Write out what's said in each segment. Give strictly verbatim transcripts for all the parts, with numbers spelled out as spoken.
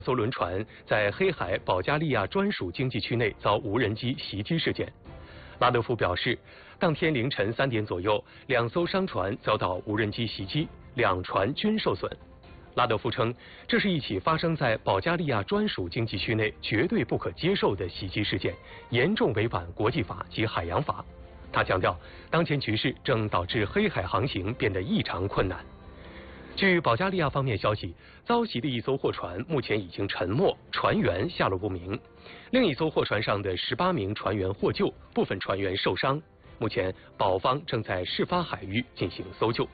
艘轮船在黑海保加利亚专属经济区内遭无人机袭击事件。拉德夫表示，当天凌晨三点左右，两艘商船遭到无人机袭击，两船均受损。拉德夫称，这是一起发生在保加利亚专属经济区内绝对不可接受的袭击事件，严重违反国际法及海洋法。他强调，当前局势正导致黑海航行变得异常困难。据保加利亚方面消息，遭袭的一艘货船目前已经沉没，船员下落不明。另一艘货船上的十八名船员获救，部分船员受伤。目前，保方正在事发海域进行搜救。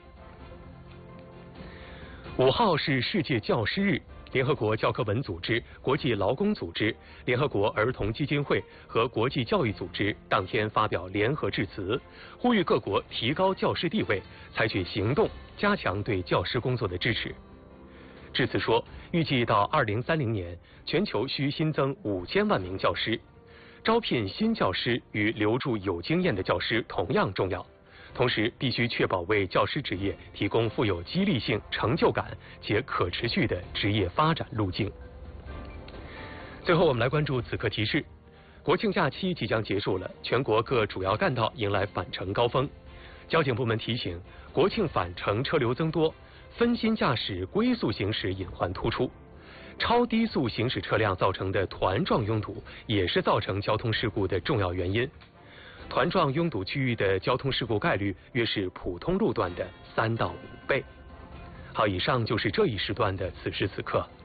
五号是世界教师日，联合国教科文组织、国际劳工组织、联合国儿童基金会和国际教育组织当天发表联合致辞，呼吁各国提高教师地位，采取行动加强对教师工作的支持。致辞说，预计到二零三零年，全球需新增五千万名教师，招聘新教师与留住有经验的教师同样重要。同时，必须确保为教师职业提供富有激励性、成就感且可持续的职业发展路径。最后，我们来关注此刻提示：国庆假期即将结束了，全国各主要干道迎来返程高峰。交警部门提醒，国庆返程车流增多，分心驾驶、龟速行驶隐患突出。超低速行驶车辆造成的团状拥堵，也是造成交通事故的重要原因。团状拥堵区域的交通事故概率约是普通路段的三到五倍。好，以上就是这一时段的此时此刻。